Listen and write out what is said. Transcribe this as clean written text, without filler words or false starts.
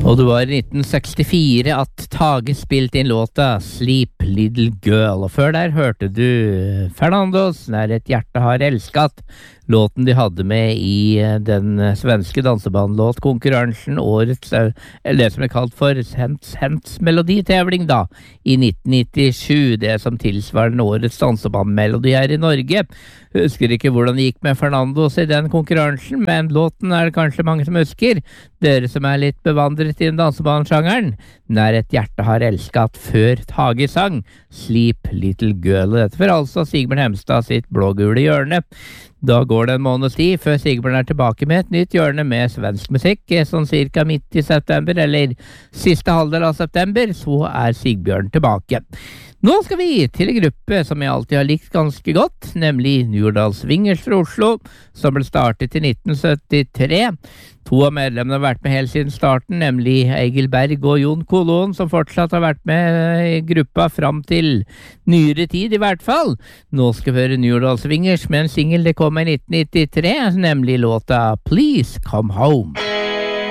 Og det var i 1964 at Tage spilte inn låta Sleep Little Girl, og før der hørte du Fernandos När ett hjärta har älskat, låten de hadde med i den svenske dansebandlåtkonkurransen årets, eller det som kalt for Hents meloditevling da, i 1997, det som tilsvarende årets dansebandmelodi her i Norge. Husker ikke hvordan det gikk med Fernandos i den konkurransen, men låten det kanskje mange som husker, dere som litt bevandret i den dansebandsjangeren. När ett hjärta har älskat før Tage sang Sleep Little Girl, og dette for altså Sigbjørn Hemstad sitt blågule hjørne. Da går det en måneds tid før Sigbjørn tilbake med et nytt hjørne med svensk musikk, sånn cirka midt i september, eller siste halvdel av september, så Sigbjørn tilbake. Nå skal vi til en gruppe som jeg alltid har likt ganske godt, nemlig Njordal Swingers fra Oslo, som ble startet i 1973. To av medlemmene har vært med helt siden starten, nemlig Egil Berg og Jon Kolon, som fortsatt har vært med i gruppa fram til nyere tid i hvert fall. Nå skal vi høre Njordal Swingers med en single det kom i 1993, nemlig låta Please Come Home.